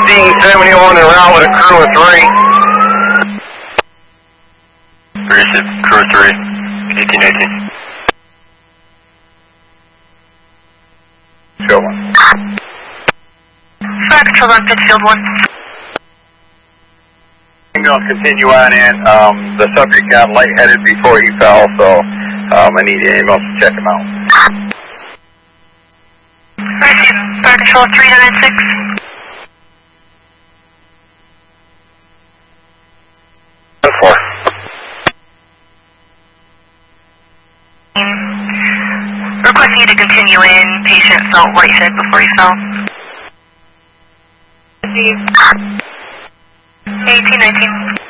1571 en route with a crew of 3. Receive crew 3, 1818. Field 1. Fire control on Pittsfield 1. I'm going to continue on in. The subject got lightheaded before he fell, so I need the ambulance to check him out. Receive fire control 396. Requesting you to continue in. Patient felt lightheaded before he fell. 1819.